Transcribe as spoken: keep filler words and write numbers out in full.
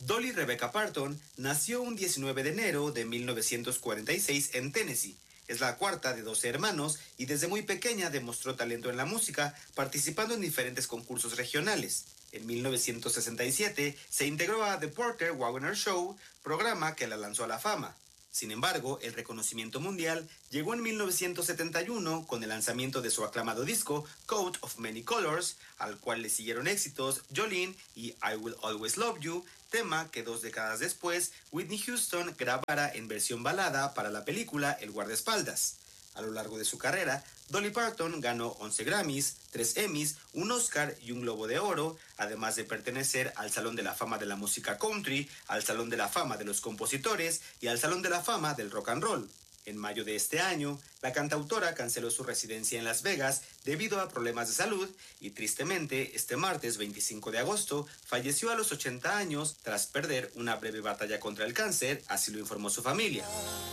Dolly Rebecca Parton nació un diecinueve de enero de mil novecientos cuarenta y seis en Tennessee. Es la cuarta de doce hermanos y desde muy pequeña demostró talento en la música, participando en diferentes concursos regionales. En mil novecientos sesenta y siete se integró a The Porter Wagoner Show, programa que la lanzó a la fama. Sin embargo, el reconocimiento mundial llegó en mil novecientos setenta y uno con el lanzamiento de su aclamado disco Coat of Many Colors, al cual le siguieron éxitos Jolene y I Will Always Love You, tema que dos décadas después Whitney Houston grabara en versión balada para la película El guardaespaldas. A lo largo de su carrera, Dolly Parton ganó once Grammys, tres Emmys, un Oscar y un Globo de Oro, además de pertenecer al Salón de la Fama de la Música Country, al Salón de la Fama de los Compositores y al Salón de la Fama del Rock and Roll. En mayo de este año, la cantautora canceló su residencia en Las Vegas debido a problemas de salud y tristemente, este martes veinticinco de agosto, falleció a los ochenta años tras perder una breve batalla contra el cáncer, así lo informó su familia.